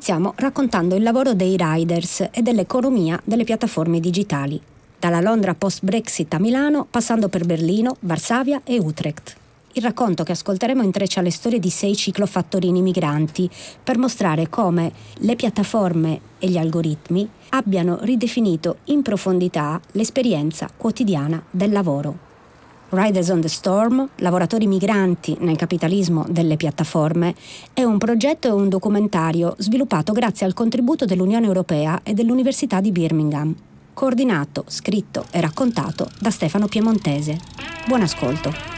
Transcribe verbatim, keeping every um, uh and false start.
iniziamo raccontando il lavoro dei riders e dell'economia delle piattaforme digitali, dalla Londra post-Brexit a Milano, passando per Berlino, Varsavia e Utrecht. Il racconto che ascolteremo intreccia le storie di sei ciclofattorini migranti per mostrare come le piattaforme e gli algoritmi abbiano ridefinito in profondità l'esperienza quotidiana del lavoro. Riders on the Storm, lavoratori migranti nel capitalismo delle piattaforme, è un progetto e un documentario sviluppato grazie al contributo dell'Unione Europea e dell'Università di Birmingham, coordinato, scritto e raccontato da Stefano Piemontese. Buon ascolto.